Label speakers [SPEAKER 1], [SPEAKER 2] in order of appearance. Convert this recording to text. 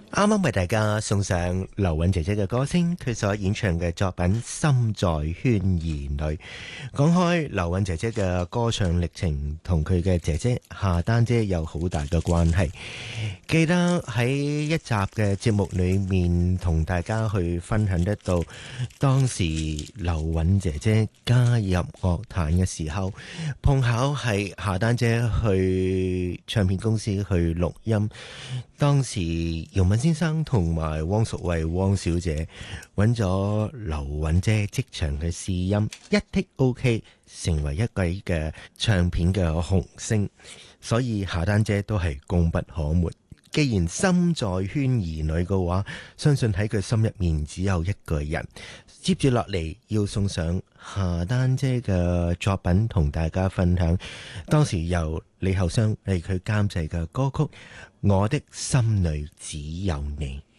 [SPEAKER 1] 啱啱為大家送上劉韻姐姐嘅歌聲，佢所演唱嘅作品《心在圈兒裏》。講開劉韻姐姐嘅歌唱歷程，同佢嘅姐姐夏丹姐有好大嘅關係。記得喺一集嘅節目裏面，同大家去分享得到，當時劉韻姐姐加入樂壇嘅時候，碰巧係夏丹姐去唱片公司去錄音。當時姚敏先生同埋汪淑慧汪小姐揾咗劉韻姐即場嘅試音，一剔 OK， 成為一位嘅唱片嘅紅星，所以夏丹姐都係功不可沒。既然心在圈兒裏嘅話，相信喺佢心入面只有一個人。接住落嚟要送上夏丹姐嘅作品同大家分享，當時由李後雙係佢監製嘅歌曲《我的心裏只有你》。